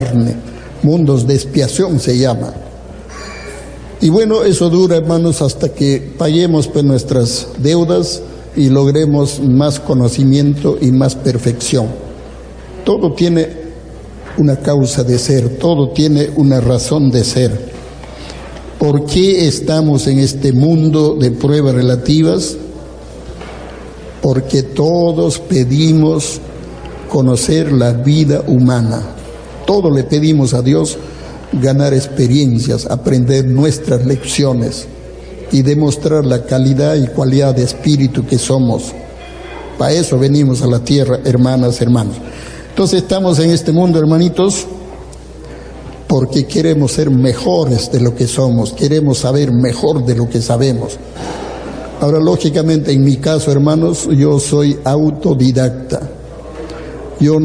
mundos de expiación se llama. Y bueno, eso dura, hermanos, hasta que paguemos pues nuestras deudas y logremos más conocimiento y más perfección. Todo tiene una causa de ser, todo tiene una razón de ser. ¿Por qué estamos en este mundo de pruebas relativas? Porque todos pedimos conocer la vida humana. Todos le pedimos a Dios ganar experiencias, aprender nuestras lecciones y demostrar la calidad y cualidad de espíritu que somos. Para eso venimos a la tierra, hermanas, hermanos. Entonces estamos en este mundo, hermanitos, porque queremos ser mejores de lo que somos, queremos saber mejor de lo que sabemos. Ahora, lógicamente, en mi caso, hermanos, yo soy autodidacta. Yo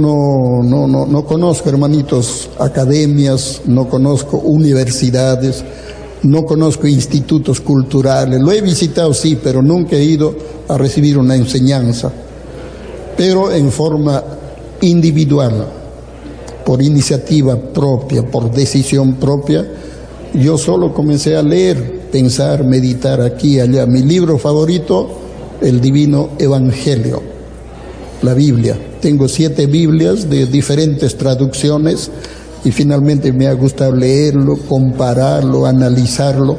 no conozco, hermanitos, academias, no conozco universidades, no conozco institutos culturales. Lo he visitado, sí, pero nunca he ido a recibir una enseñanza. Pero en forma individual, por iniciativa propia, por decisión propia, yo solo comencé a leer, pensar, meditar aquí y allá. Mi libro favorito, el Divino Evangelio, la Biblia. Tengo 7 Biblias de diferentes traducciones y finalmente me ha gustado leerlo, compararlo, analizarlo,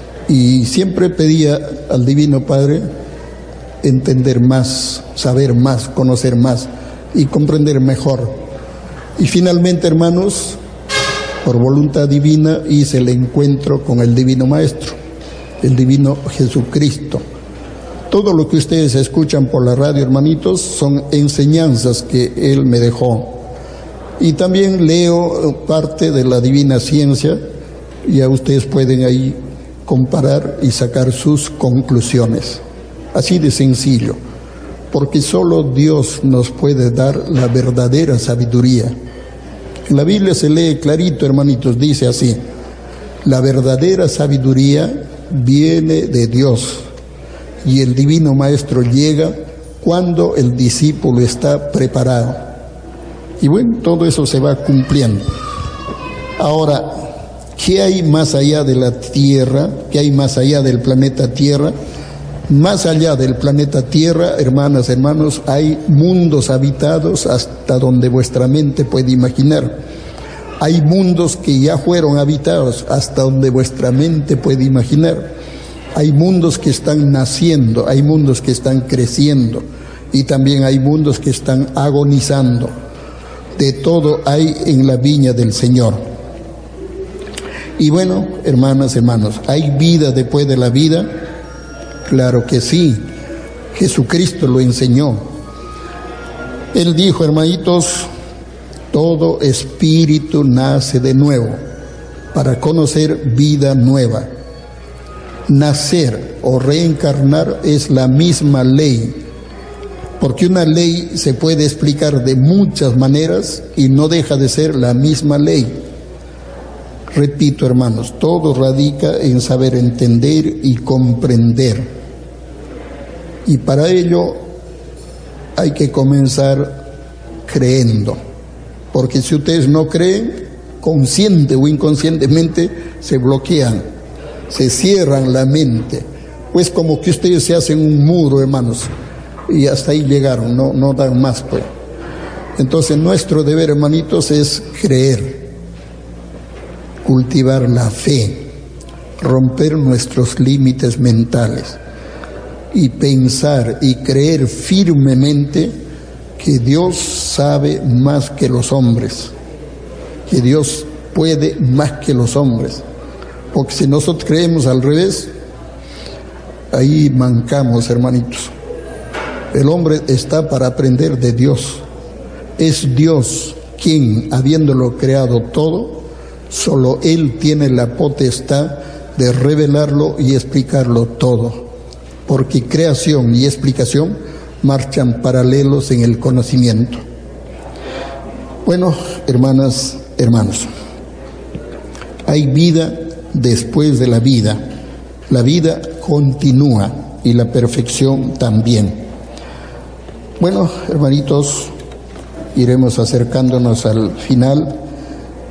y siempre pedía al Divino Padre entender más, saber más, conocer más y comprender mejor. Y finalmente, hermanos, por voluntad divina hice el encuentro con el Divino Maestro, el Divino Jesucristo. Todo lo que ustedes escuchan por la radio, hermanitos, son enseñanzas que Él me dejó. Y también leo parte de la Divina Ciencia, y ya ustedes pueden ahí comparar y sacar sus conclusiones. Así de sencillo, porque solo Dios nos puede dar la verdadera sabiduría. En la Biblia se lee clarito, hermanitos, dice así: la verdadera sabiduría viene de Dios, y el Divino Maestro llega cuando el discípulo está preparado. Y bueno, todo eso se va cumpliendo. Ahora, ¿qué hay más allá de la Tierra? ¿Qué hay más allá del planeta Tierra? Más allá del planeta Tierra, hermanas, hermanos, hay mundos habitados hasta donde vuestra mente puede imaginar. Hay mundos que ya fueron habitados hasta donde vuestra mente puede imaginar. Hay mundos que están naciendo, hay mundos que están creciendo y también hay mundos que están agonizando. De todo hay en la viña del Señor. Y bueno, hermanas, hermanos, ¿hay vida después de la vida? Claro que sí, Jesucristo lo enseñó. Él dijo, hermanitos, todo espíritu nace de nuevo para conocer vida nueva. Nacer o reencarnar es la misma ley, porque una ley se puede explicar de muchas maneras y no deja de ser la misma ley. Repito, hermanos, todo radica en saber entender y comprender. Y para ello hay que comenzar creyendo, porque si ustedes no creen, consciente o inconscientemente se bloquean, se cierran la mente, pues como que ustedes se hacen un muro, hermanos, y hasta ahí llegaron, no dan más, pues. Entonces nuestro deber, hermanitos, es creer, cultivar la fe, romper nuestros límites mentales y pensar y creer firmemente que Dios sabe más que los hombres, que Dios puede más que los hombres, porque si nosotros creemos al revés, ahí mancamos, hermanitos. El hombre está para aprender de Dios. Es Dios quien, habiéndolo creado todo, solo Él tiene la potestad de revelarlo y explicarlo todo, porque creación y explicación marchan paralelos en el conocimiento. Bueno, hermanas, hermanos, hay vida después de la vida. La vida continúa y la perfección también. Bueno, hermanitos, iremos acercándonos al final.